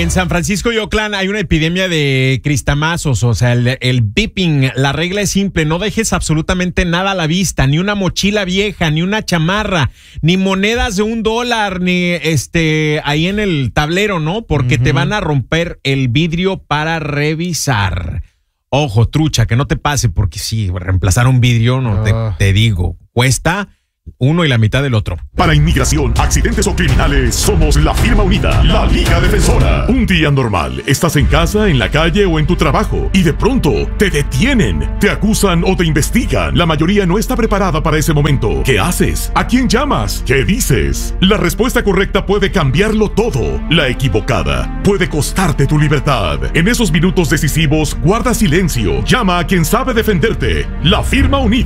En San Francisco y Oakland hay una epidemia de cristamazos, o sea, el beeping. La regla es simple, no dejes absolutamente nada a la vista, ni una mochila vieja, ni una chamarra, ni monedas de $1, ni ahí en el tablero, ¿no? Porque te van a romper el vidrio para revisar. Ojo, trucha, que no te pase, porque sí, reemplazar un vidrio, no te digo, cuesta uno y la mitad del otro. Para inmigración, accidentes o criminales, somos la firma unida, la Liga Defensora. Un día normal, estás en casa, en la calle o en tu trabajo y de pronto te detienen, te acusan o te investigan. La mayoría no está preparada para ese momento. ¿Qué haces? ¿A quién llamas? ¿Qué dices? La respuesta correcta puede cambiarlo todo. La equivocada puede costarte tu libertad. En esos minutos decisivos, guarda silencio. Llama a quien sabe defenderte. La firma unida.